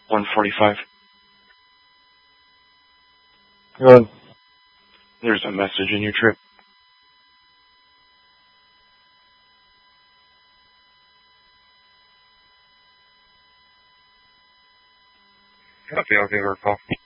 145. Good. There's a message in your trip. Okay, I'll give her a call.